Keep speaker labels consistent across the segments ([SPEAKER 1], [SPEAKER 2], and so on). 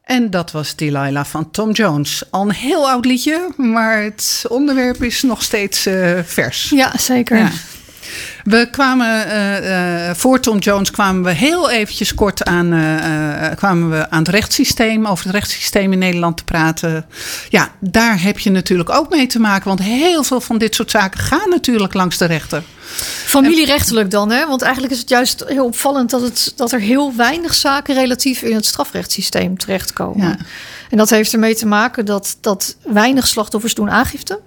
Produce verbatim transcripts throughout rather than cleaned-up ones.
[SPEAKER 1] En dat was Delilah van Tom Jones. Al een heel oud liedje, maar het onderwerp is nog steeds uh, vers.
[SPEAKER 2] Ja, zeker. Ja.
[SPEAKER 1] We kwamen, uh, uh, voor Tom Jones kwamen we heel eventjes kort aan, uh, uh, kwamen we aan het rechtssysteem, over het rechtssysteem in Nederland te praten. Ja, daar heb je natuurlijk ook mee te maken, want heel veel van dit soort zaken gaan natuurlijk langs de rechter.
[SPEAKER 2] Familierechtelijk dan, hè? Want eigenlijk is het juist heel opvallend dat, het, dat er heel weinig zaken relatief in het strafrechtssysteem terechtkomen. Ja. En dat heeft ermee te maken dat, dat weinig slachtoffers doen aangifte.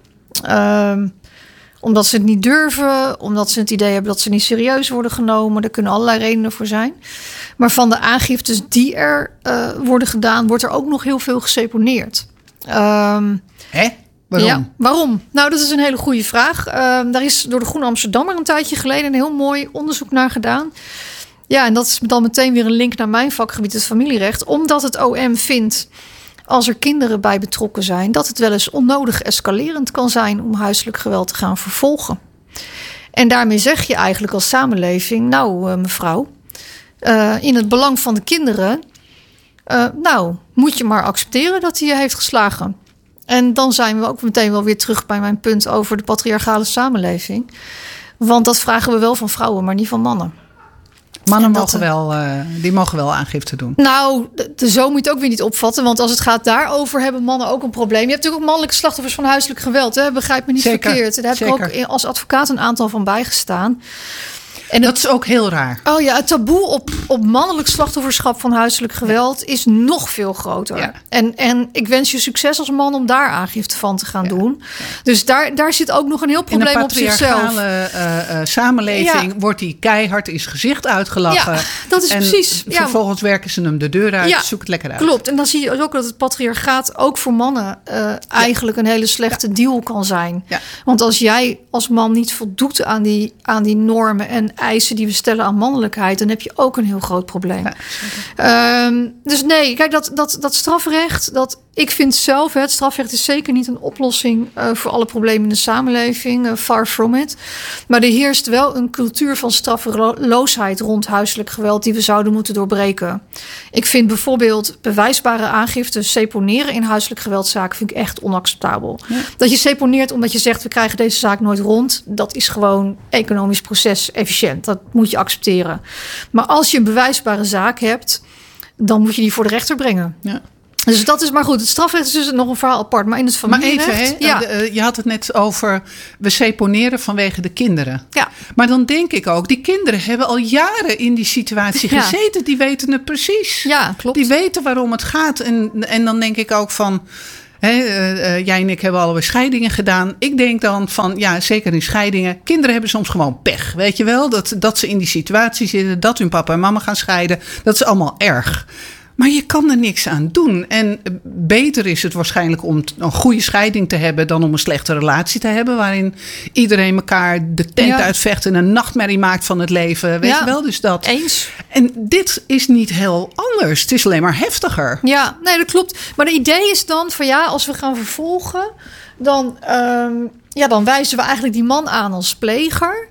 [SPEAKER 2] Um, Omdat ze het niet durven, omdat ze het idee hebben dat ze niet serieus worden genomen. Er kunnen allerlei redenen voor zijn. Maar van de aangiftes die er uh, worden gedaan, wordt er ook nog heel veel geseponeerd. Um,
[SPEAKER 1] Hè? Waarom?
[SPEAKER 2] Ja, waarom? Nou, dat is een hele goede vraag. Uh, daar is door de Groene Amsterdammer een tijdje geleden een heel mooi onderzoek naar gedaan. Ja, en dat is dan meteen weer een link naar mijn vakgebied, het familierecht. Omdat het O M vindt, als er kinderen bij betrokken zijn, dat het wel eens onnodig escalerend kan zijn om huiselijk geweld te gaan vervolgen. En daarmee zeg je eigenlijk als samenleving, nou uh, mevrouw, uh, in het belang van de kinderen, uh, nou moet je maar accepteren dat hij je heeft geslagen. En dan zijn we ook meteen wel weer terug bij mijn punt over de patriarchale samenleving. Want dat vragen we wel van vrouwen, maar niet van mannen.
[SPEAKER 1] Mannen mogen wel, uh, die mogen wel aangifte doen.
[SPEAKER 2] Nou, de, zo moet je het ook weer niet opvatten. Want als het gaat daarover, hebben mannen ook een probleem. Je hebt natuurlijk ook mannelijke slachtoffers van huiselijk geweld. Hè? Begrijp me niet Zeker. verkeerd. Daar heb Zeker. ik ook als advocaat een aantal van bijgestaan. En
[SPEAKER 1] dat
[SPEAKER 2] het,
[SPEAKER 1] is ook heel raar.
[SPEAKER 2] Oh ja, het taboe op, op mannelijk slachtofferschap van huiselijk geweld ja. is nog veel groter. Ja. En, en ik wens je succes als man om daar aangifte van te gaan ja. doen. Ja. Dus daar, daar zit ook nog een heel probleem op zichzelf. In een
[SPEAKER 1] patriarchale uh, uh, samenleving ja. wordt die keihard in zijn gezicht uitgelachen.
[SPEAKER 2] Ja, dat is
[SPEAKER 1] en
[SPEAKER 2] precies. Ja.
[SPEAKER 1] Vervolgens werken ze hem de deur uit. Ja. Zoek het lekker uit.
[SPEAKER 2] Klopt. En dan zie je ook dat het patriarchaat ook voor mannen uh, ja. eigenlijk een hele slechte ja. deal kan zijn. Ja. Want als jij als man niet voldoet aan die, aan die normen en eisen die we stellen aan mannelijkheid, dan heb je ook een heel groot probleem. Ja, um, dus nee, kijk, dat, dat, dat strafrecht, dat ik vind zelf, het strafrecht is zeker niet een oplossing uh, voor alle problemen in de samenleving. Uh, far from it. Maar er heerst wel een cultuur van straffeloosheid rond huiselijk geweld die we zouden moeten doorbreken. Ik vind bijvoorbeeld bewijsbare aangifte, seponeren in huiselijk geweldzaken, vind ik echt onacceptabel. Ja. Dat je seponeert omdat je zegt, we krijgen deze zaak nooit rond, dat is gewoon economisch proces efficiënt. Dat moet je accepteren. Maar als je een bewijsbare zaak hebt, dan moet je die voor de rechter brengen. Ja. Dus dat is maar goed. Het strafrecht is dus nog een verhaal apart. Maar in het familierecht...
[SPEAKER 1] Maar even, hè, ja. de, je had het net over, we seponeren vanwege de kinderen.
[SPEAKER 2] Ja.
[SPEAKER 1] Maar dan denk ik ook, die kinderen hebben al jaren in die situatie ja. gezeten. Die weten het precies.
[SPEAKER 2] Ja, klopt.
[SPEAKER 1] Die weten waarom het gaat. En, en dan denk ik ook van, hè, uh, jij en ik hebben alweer scheidingen gedaan. Ik denk dan van, ja, zeker in scheidingen. Kinderen hebben soms gewoon pech, weet je wel? Dat, dat ze in die situatie zitten, dat hun papa en mama gaan scheiden. Dat is allemaal erg. Maar je kan er niks aan doen. En beter is het waarschijnlijk om een goede scheiding te hebben dan om een slechte relatie te hebben, waarin iedereen elkaar de tent ja. uitvecht en een nachtmerrie maakt van het leven. Weet ja. je wel? Dus dat.
[SPEAKER 2] Eens.
[SPEAKER 1] En dit is niet heel anders. Het is alleen maar heftiger.
[SPEAKER 2] Ja, nee, dat klopt. Maar de idee is dan van ja, als we gaan vervolgen, dan, um, ja, dan wijzen we eigenlijk die man aan als pleger.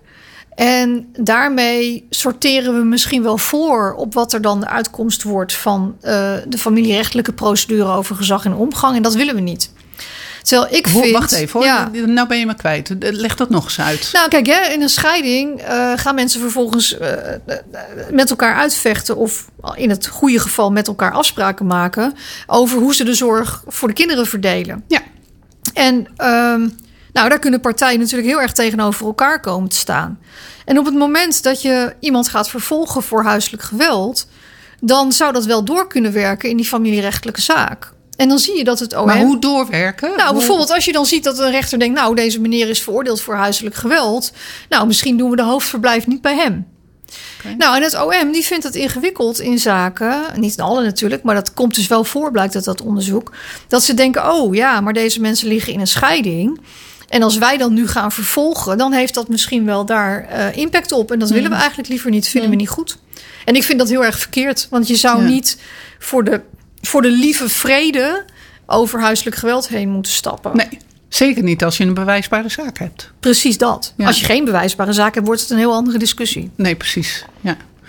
[SPEAKER 2] En daarmee sorteren we misschien wel voor op wat er dan de uitkomst wordt van uh, de familierechtelijke procedure over gezag en omgang. En dat willen we niet. Terwijl ik vind...
[SPEAKER 1] Wacht even hoor, ja. nou ben je me kwijt. Leg dat nog eens uit.
[SPEAKER 2] Nou kijk, hè, in een scheiding uh, gaan mensen vervolgens uh, met elkaar uitvechten, of in het goede geval met elkaar afspraken maken over hoe ze de zorg voor de kinderen verdelen.
[SPEAKER 1] Ja.
[SPEAKER 2] En um, nou, daar kunnen partijen natuurlijk heel erg tegenover elkaar komen te staan. En op het moment dat je iemand gaat vervolgen voor huiselijk geweld, dan zou dat wel door kunnen werken in die familierechtelijke zaak. En dan zie je dat het O M...
[SPEAKER 1] Maar hoe doorwerken?
[SPEAKER 2] Nou,
[SPEAKER 1] hoe...
[SPEAKER 2] bijvoorbeeld als je dan ziet dat een rechter denkt, nou, deze meneer is veroordeeld voor huiselijk geweld. Nou, misschien doen we de hoofdverblijf niet bij hem. Okay. Nou, en het O M die vindt het ingewikkeld in zaken, niet in alle natuurlijk, maar dat komt dus wel voor, blijkt uit dat onderzoek, dat ze denken, oh ja, maar deze mensen liggen in een scheiding. En als wij dan nu gaan vervolgen, dan heeft dat misschien wel daar uh, impact op. En dat mm. willen we eigenlijk liever niet, vinden mm. we niet goed. En ik vind dat heel erg verkeerd. Want je zou ja. niet voor de, voor de lieve vrede over huiselijk geweld heen moeten stappen.
[SPEAKER 1] Nee, zeker niet als je een bewijsbare zaak hebt.
[SPEAKER 2] Precies dat. Ja. Als je geen bewijsbare zaak hebt, wordt het een heel andere discussie.
[SPEAKER 1] Nee, precies. Ja.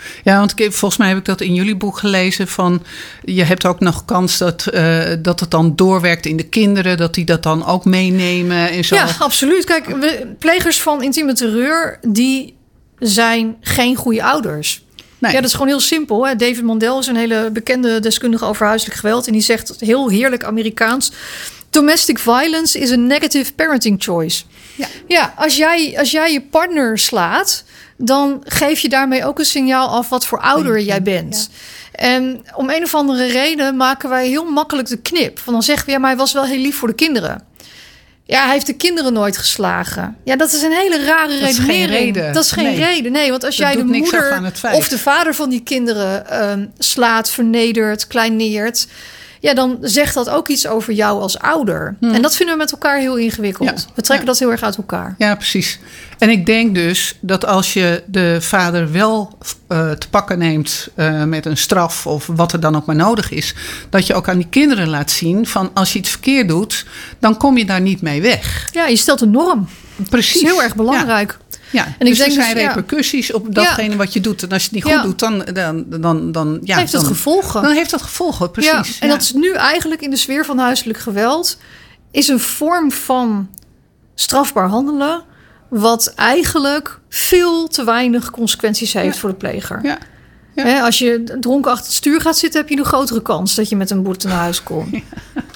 [SPEAKER 1] Ja, want ik, volgens mij heb ik dat in jullie boek gelezen. Van, je hebt ook nog kans dat, uh, dat het dan doorwerkt in de kinderen. Dat die dat dan ook meenemen en zo.
[SPEAKER 2] Ja, absoluut. Kijk, we, plegers van intieme terreur, die zijn geen goede ouders. Nee. Ja, dat is gewoon heel simpel. Hè? David Mondell is een hele bekende deskundige over huiselijk geweld. En die zegt heel heerlijk Amerikaans: domestic violence is a negative parenting choice. Ja, ja als, jij, als jij je partner slaat, dan geef je daarmee ook een signaal af wat voor ouder jij bent. Ja. En om een of andere reden maken wij heel makkelijk de knip. Van dan zeggen we, ja, maar hij was wel heel lief voor de kinderen. Ja, hij heeft de kinderen nooit geslagen. Ja, dat is een hele rare
[SPEAKER 1] dat
[SPEAKER 2] redenering.
[SPEAKER 1] Is geen reden.
[SPEAKER 2] Dat is geen nee. reden. Nee, want als dat jij de moeder of de vader van die kinderen um, slaat, vernedert, kleineert, ja, dan zegt dat ook iets over jou als ouder. Hmm. En dat vinden we met elkaar heel ingewikkeld. Ja. We trekken ja. dat heel erg uit elkaar.
[SPEAKER 1] Ja, precies. En ik denk dus dat als je de vader wel uh, te pakken neemt uh, met een straf of wat er dan ook maar nodig is, dat je ook aan die kinderen laat zien van als je iets verkeerd doet, dan kom je daar niet mee weg.
[SPEAKER 2] Ja, je stelt een norm.
[SPEAKER 1] Precies.
[SPEAKER 2] Dat is heel erg belangrijk.
[SPEAKER 1] Ja. Ja, en dus ik denk er zijn dus, repercussies ja. op datgene ja. wat je doet. En als je het niet goed ja. doet, dan, dan, dan, dan ja,
[SPEAKER 2] heeft
[SPEAKER 1] dan,
[SPEAKER 2] het gevolgen.
[SPEAKER 1] Dan heeft dat gevolgen, precies. Ja.
[SPEAKER 2] En ja. dat is nu eigenlijk in de sfeer van huiselijk geweld is een vorm van strafbaar handelen wat eigenlijk veel te weinig consequenties heeft ja. voor de pleger. Ja. Ja. He, als je dronken achter het stuur gaat zitten, heb je een grotere kans dat je met een boete naar huis komt. Ja.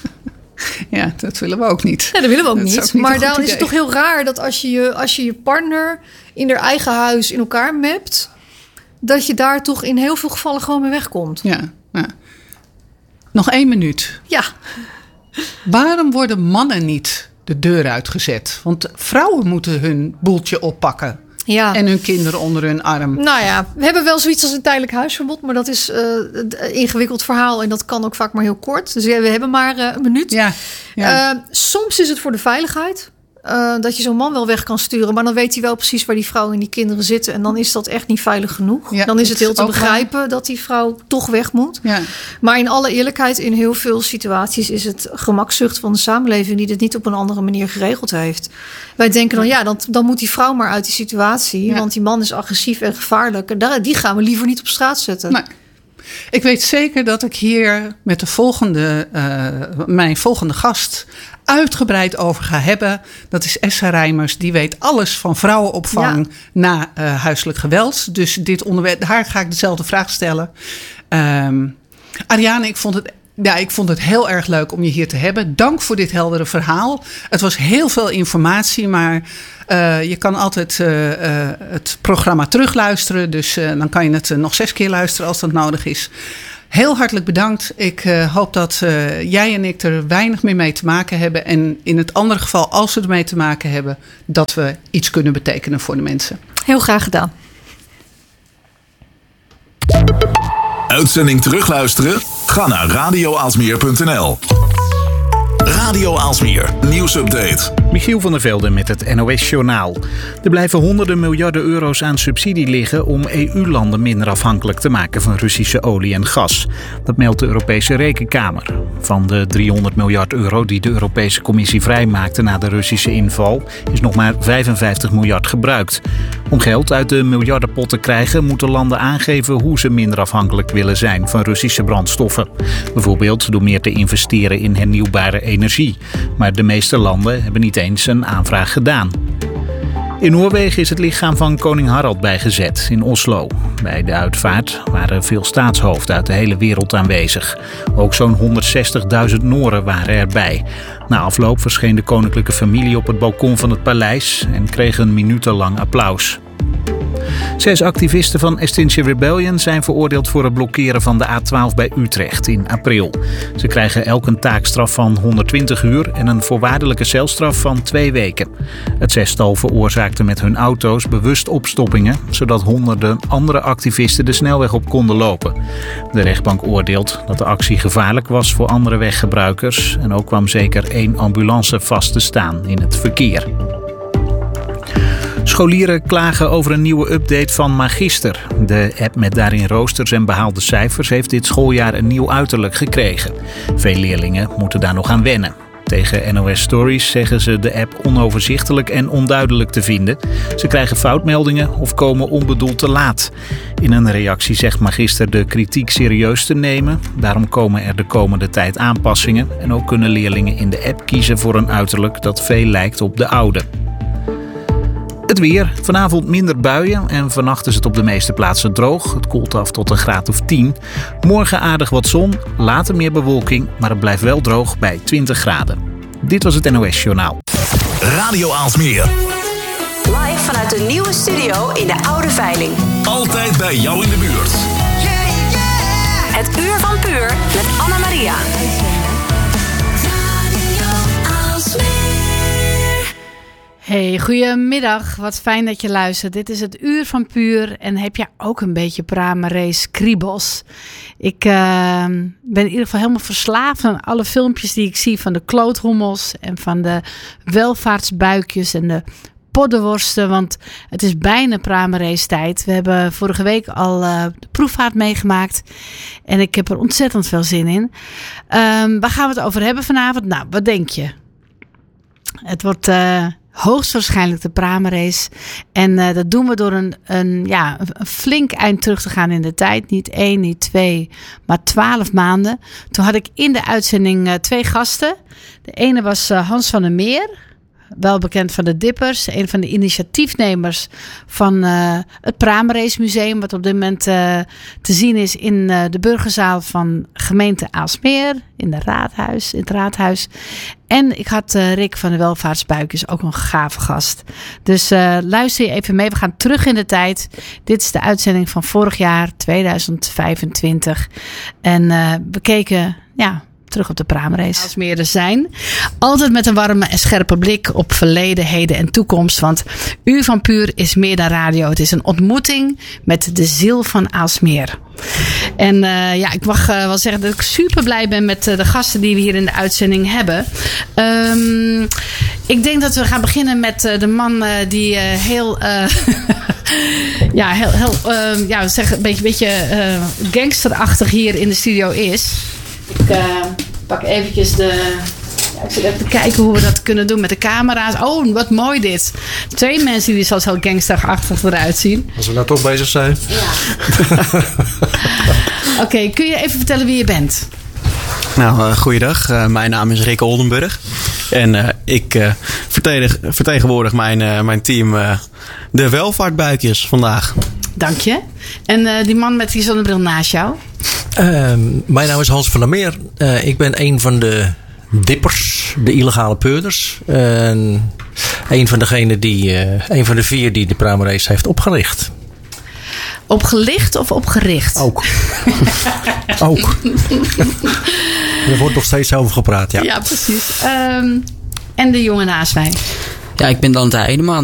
[SPEAKER 1] Ja, dat willen we ook niet.
[SPEAKER 2] Ja, dat willen we ook
[SPEAKER 1] dat
[SPEAKER 2] niet.
[SPEAKER 1] Ook niet
[SPEAKER 2] maar dan
[SPEAKER 1] idee.
[SPEAKER 2] is het toch heel raar dat als je je, als je je partner in haar eigen huis in elkaar mapt, dat je daar toch in heel veel gevallen gewoon mee wegkomt.
[SPEAKER 1] Ja, ja. Nog één minuut.
[SPEAKER 2] Ja.
[SPEAKER 1] Waarom worden mannen niet de deur uitgezet? Want vrouwen moeten hun boeltje oppakken. Ja. En hun kinderen onder hun arm.
[SPEAKER 2] Nou ja, we hebben wel zoiets als een tijdelijk huisverbod, maar dat is uh, een ingewikkeld verhaal en dat kan ook vaak maar heel kort. Dus we hebben maar uh, een minuut.
[SPEAKER 1] Ja, ja.
[SPEAKER 2] Uh, soms is het voor de veiligheid. Uh, dat je zo'n man wel weg kan sturen, maar dan weet hij wel precies waar die vrouw en die kinderen zitten. En dan is dat echt niet veilig genoeg. Ja, dan is het heel te begrijpen waar. Dat die vrouw toch weg moet. Ja. Maar in alle eerlijkheid, in heel veel situaties is het gemakzucht van de samenleving die dit niet op een andere manier geregeld heeft. Wij denken dan, ja, dan, dan moet die vrouw maar uit die situatie. Ja. Want die man is agressief en gevaarlijk. En die gaan we liever niet op straat zetten.
[SPEAKER 1] Nee. Ik weet zeker dat ik hier met de volgende, uh, mijn volgende gast uitgebreid over ga hebben. Dat is Essa Rijmers. Die weet alles van vrouwenopvang ja. na uh, huiselijk geweld. Dus dit onderwerp, haar ga ik dezelfde vraag stellen. Um, Ariane, ik vond het Ja, ik vond het heel erg leuk om je hier te hebben. Dank voor dit heldere verhaal. Het was heel veel informatie, maar uh, je kan altijd uh, uh, het programma terugluisteren. Dus uh, dan kan je het uh, nog zes keer luisteren als dat nodig is. Heel hartelijk bedankt. Ik uh, hoop dat uh, jij en ik er weinig meer mee te maken hebben. En in het andere geval, als we ermee te maken hebben, dat we iets kunnen betekenen voor de mensen.
[SPEAKER 2] Heel graag gedaan.
[SPEAKER 3] Uitzending terugluisteren? Ga naar radio aalsmeer punt n l. Radio Aalsmeer, nieuwsupdate.
[SPEAKER 4] Michiel van der Velde met het N O S-journaal. Er blijven honderden miljarden euro's aan subsidie liggen om E U-landen minder afhankelijk te maken van Russische olie en gas. Dat meldt de Europese Rekenkamer. Van de driehonderd miljard euro die de Europese Commissie vrijmaakte na de Russische inval is nog maar vijfenvijftig miljard gebruikt. Om geld uit de miljardenpot te krijgen moeten landen aangeven hoe ze minder afhankelijk willen zijn van Russische brandstoffen. Bijvoorbeeld door meer te investeren in hernieuwbare energie. Maar de meeste landen hebben niet eens een aanvraag gedaan. In Noorwegen is het lichaam van koning Harald bijgezet in Oslo. Bij de uitvaart waren veel staatshoofden uit de hele wereld aanwezig. Ook zo'n honderdzestigduizend Noren waren erbij. Na afloop verscheen de koninklijke familie op het balkon van het paleis en kreeg een minutenlang applaus. Zes activisten van Extinction Rebellion zijn veroordeeld voor het blokkeren van de A twaalf bij Utrecht in april. Ze krijgen elk een taakstraf van honderdtwintig uur en een voorwaardelijke celstraf van twee weken. Het zestal veroorzaakte met hun auto's bewust opstoppingen, zodat honderden andere activisten de snelweg op konden lopen. De rechtbank oordeelt dat de actie gevaarlijk was voor andere weggebruikers en ook kwam zeker één ambulance vast te staan in het verkeer. Scholieren klagen over een nieuwe update van Magister. De app met daarin roosters en behaalde cijfers heeft dit schooljaar een nieuw uiterlijk gekregen. Veel leerlingen moeten daar nog aan wennen. Tegen N O S Stories zeggen ze de app onoverzichtelijk en onduidelijk te vinden. Ze krijgen foutmeldingen of komen onbedoeld te laat. In een reactie zegt Magister de kritiek serieus te nemen. Daarom komen er de komende tijd aanpassingen. En ook kunnen leerlingen in de app kiezen voor een uiterlijk dat veel lijkt op de oude. Het weer. Vanavond minder buien en vannacht is het op de meeste plaatsen droog. Het koelt af tot een graad of tien. Morgen aardig wat zon, later meer bewolking, maar het blijft wel droog bij twintig graden. Dit was het N O S Journaal.
[SPEAKER 3] Radio Aalsmeer.
[SPEAKER 5] Live vanuit de nieuwe studio in de Oude Veiling.
[SPEAKER 3] Altijd bij jou in de buurt.
[SPEAKER 5] Het Uur van Puur met Anna Maria.
[SPEAKER 6] Hey, goedemiddag. Wat fijn dat je luistert. Dit is het Uur van Puur. En heb jij ook een beetje Pramerace kriebels? Ik uh, ben in ieder geval helemaal verslaafd aan alle filmpjes die ik zie van de kloothommels en van de welvaartsbuikjes en de poddenworsten. Want het is bijna Pramerace tijd. We hebben vorige week al uh, de proefvaart meegemaakt. En ik heb er ontzettend veel zin in. Um, waar gaan we het over hebben vanavond? Nou, wat denk je? Het wordt Uh, hoogstwaarschijnlijk de Pramerace. En uh, dat doen we door een, een, ja, een flink eind terug te gaan in de tijd. Niet één, niet twee, maar twaalf maanden. Toen had ik in de uitzending uh, twee gasten. De ene was uh, Hans van der Meer. Wel bekend van de Dippers. Een van de initiatiefnemers van uh, het Pramerace Museum. Wat op dit moment uh, te zien is in uh, de burgerzaal van gemeente Aalsmeer. In, de raadhuis, in het raadhuis. En ik had uh, Rick van de Welvaartsbuikjes, ook een gave gast. Dus uh, luister je even mee. We gaan terug in de tijd. Dit is de uitzending van vorig jaar, tweeduizend vijfentwintig. En uh, we keken, ja, terug op de Pramerace. Aalsmeer zijn. Altijd met een warme en scherpe blik op verleden, heden en toekomst. Want Uur van Puur is meer dan radio. Het is een ontmoeting met de ziel van Aalsmeer. En uh, ja, ik mag uh, wel zeggen dat ik super blij ben met uh, de gasten die we hier in de uitzending hebben. Um, ik denk dat we gaan beginnen met uh, de man uh, die uh, heel, uh, ja, heel, heel, uh, ja, zeg een beetje, beetje uh, gangsterachtig hier in de studio is. Ik uh, pak eventjes de... Ja, ik zit even te kijken hoe we dat kunnen doen met de camera's. Oh, wat mooi dit. Twee mensen die zoals heel gangsterachtig eruit zien.
[SPEAKER 7] Als we nou toch bezig zijn.
[SPEAKER 6] Ja. Oké, okay, kun je even vertellen wie je bent?
[SPEAKER 8] Nou, uh, goeiedag. Uh, mijn naam is Rick Oldenburg. En uh, ik uh, vertedig, vertegenwoordig mijn, uh, mijn team uh, de Welvaartbuikjes vandaag.
[SPEAKER 6] Dank je. En uh, die man met die zonnebril naast jou?
[SPEAKER 9] Uh, mijn naam is Hans van der Meer. Uh, ik ben een van de dippers, de illegale peurders. Uh, een van degenen die, uh, een van de vier die de Pramerace heeft opgericht.
[SPEAKER 6] Opgelicht of opgericht?
[SPEAKER 9] Ook. Ook. Er wordt nog steeds over gepraat, ja.
[SPEAKER 6] Ja, precies. Um, en de jongen naast mij?
[SPEAKER 10] Ja, ik ben Dante Heideman.